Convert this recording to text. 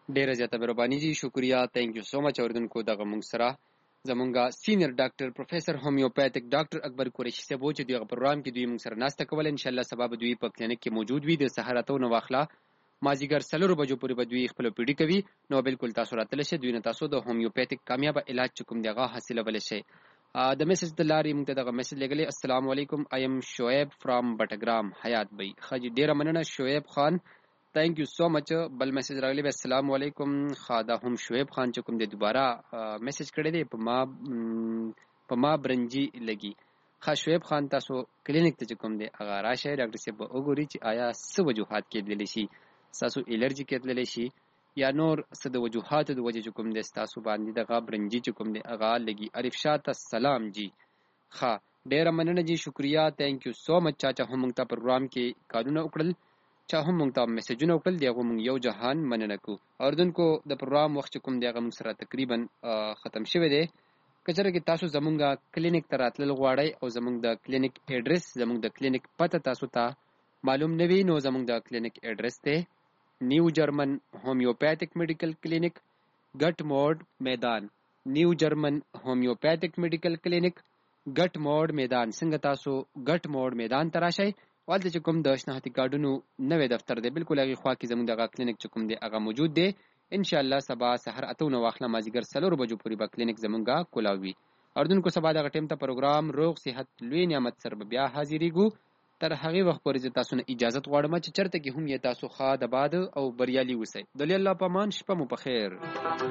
ډیره زیاته مهرباني جی شکریا تھینک یو سو مچ اوردونکو دغه موږ سره زمونږه سینیئر ډاکټر پروفیسر هومیوپیتھک ډاکټر اکبر قریشي صاحب چې دغه پروګرام کې دوی موږ سره ناسته کول ان شاء الله سبب دوی په کلینیک کې موجود وي د سحر اتو نو واخلا مازیګر 4 بجو پورې به دوی خپل پیډي کوي نو بالکل تاسو راتل شئ دوی نه تاسو د هومیوپیتھک کامیاب علاج کوم دغه حاصله ول شي د میسج د لارې موږ ته دغه میسج لګلې السلام علیکم آی ایم شعیب فرام بټګرام حیات بی خاجي ډیره مننه شعیب خان تھینک یو سو مچ بل میسج راغلی السلام علیکم خادا هم شعیب خان چې کوم د دوباره میسج کړی دی په ما برنجي لګي خا شعیب خان تاسو کلینیک ته کوم دی هغه راشه ډاکټر صاحب وګوري چې آیا څه وجوهات کېدلی شي تاسو الرجی کېدلی شي یا نور څه د وجوهات د وجه کوم دی تاسو باندې دغه برنجي چې کوم دی هغه لګي عارف شاه السلام جی خا ډیره مننه جی شکریا تھینک یو سو مچ چاچا هم ته پروګرام کې کارونه وکړل چا هم موږ ته میسجونه وکړل دغه موږ یو جهان مننه کو اوردونکو د پروګرام وخت کوم دغه موږ سره تقریبا ختم شوه دی کچره کې تاسو زمونږه کلینیک ته راتلل غواړئ او زمونږ د کلینیک ایډریس زمونږ د کلینیک پته تاسو ته معلوم نه وي نو زمونږ د کلینیک ایډریس ته نیو جرمن هومیوپیتھک میډیکل کلینیک ګټ موډ میدان نیو جرمن هومیوپیتھک میډیکل کلینیک ګټ موډ میدان څنګه تاسو ګټ موډ میدان ته راشئ والته چې کوم د شناختی کارډونو نوې دفتر دی بالکل هغه خوا کې زموږ د کلینیک چې کوم دی هغه موجود دی ان شاء الله سبا سحر اتو نو واخله مازیګر 4 بجو پورې به کلینیک زمونږه کولاوي اردوونکو سبا د ټیم ته پروګرام روغ صحت لوی نعمت سره بیا حاضرېږو تر هغه وخت پورې تاسو نه اجازه غواړم چې چرته کې هم یې تاسو خا د باد او بریالي وسی د الله پامان شپه مو په خیر